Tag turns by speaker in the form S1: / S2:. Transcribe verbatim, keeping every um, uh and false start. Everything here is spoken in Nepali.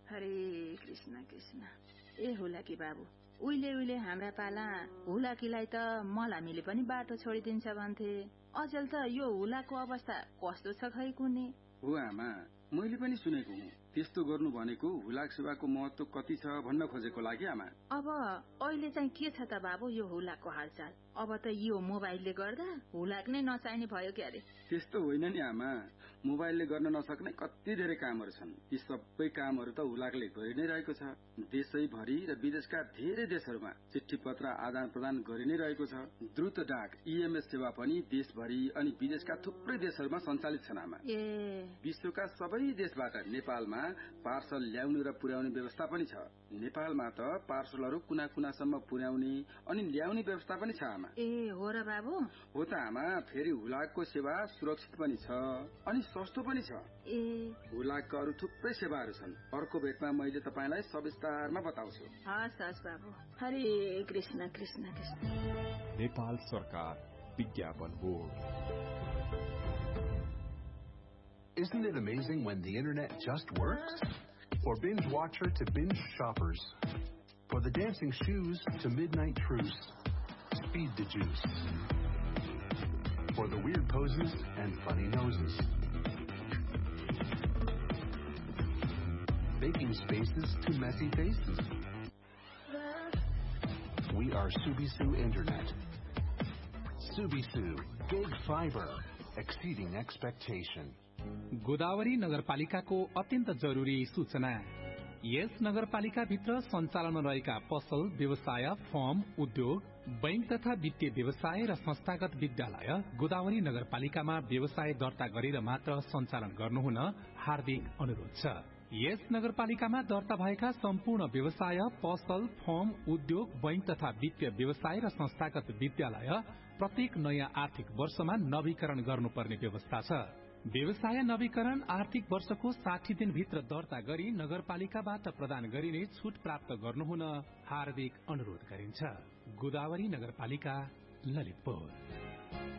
S1: हरे कृष्ण कृष्ण। ए हुलाकी बाबु, उहिले उहिले हाम्रा पाला हुलाकीलाई त मलामीले पनि बाटो छोडिदिन्छ भन्थे। अचेल त यो हुलाको अवस्था कस्तो छ खै कुने?
S2: हो आमा, मैले पनि सुनेको हुँ। त्यस्तो गर्नु भनेको हुलाक सेवाको महत्व कति छ भन्न खोजेको लागि आमा।
S1: अब अहिले चाहिँ के छ त बाबु यो हुलाकको हालचाल? अब त यो मोबाइलले गर्दा हुलाक नै नचाहिने भयो के अरे?
S2: त्यस्तो होइन नि आमा, मोबाइलले गर्न नसक्ने कति धेरै कामहरू छन्। ती सबै कामहरू त हुलाकले गरि नै रहेको छ। देशैभरि र विदेशका धेरै देशहरूमा चिठी पत्र आदान प्रदान गरि नै रहेको छ। द्रुत डाक ईएमएस सेवा पनि देशभरि अनि विदेशका थुप्रै देशहरूमा सञ्चालित छन् आमा।
S1: ए
S2: विश्वका सबै देशबाट नेपालमा पार्सल ल्याउने र पुर्याउने व्यवस्था पनि छ। नेपालमा त पार्सलहरू कुना कुनासम्म पुर्याउने अनि ल्याउने व्यवस्था पनि छ आमा।
S1: ए हो र बाबु?
S2: हो त आमा, फेरि हुलाकको सेवा सुरक्षित पनि छ अनि सस्तो पनि छ।
S1: ए
S2: हुलाकका अरू थुप्रै सेवाहरू छन्। अर्को भेटमा मैले तपाईलाई सविस्तारमा बताउँछु।
S1: हस् हस् बाबु। हरे कृष्ण कृष्ण कृष्ण।
S3: नेपाल सरकार विज्ञापन board.
S4: Isn't it amazing when the internet just works? For binge watcher to binge shoppers. For the dancing shoes to midnight truce. Speed the juice. For the weird poses and funny noses. Baking spaces to messy faces. We are Subisu Internet. Subisu Gig Fiber. Exceeding expectation.
S5: Godavari नगरपालिकाको अत्यन्त जरुरी सूचना। यस नगरपालिकाभित्र सञ्चालनमा रहेका पसल, व्यवसाय, फर्म, उद्योग, बैंक तथा वित्तीय व्यवसाय र संस्थागत विद्यालय गोदावरी नगरपालिकामा व्यवसाय दर्ता गरेर मात्र सञ्चालन गर्नुहुन हार्दिक अनुरोध छ। यस नगरपालिकामा दर्ता भएका सम्पूर्ण व्यवसाय, पसल, फर्म, उद्योग, बैंक तथा वित्तीय व्यवसाय र संस्थागत विद्यालय प्रत्येक नयाँ आर्थिक वर्षमा नवीकरण गर्नुपर्ने व्यवस्था छ। व्यवसाय नवीकरण आर्थिक वर्षको साठी दिन भित्र दर्ता गरी नगरपालिकाबाट प्रदान गरिने छूट प्राप्त गर्नुहुन हार्दिक अनुरोध गरिन्छ। गोदावरी नगरपालिका, ललितपुर।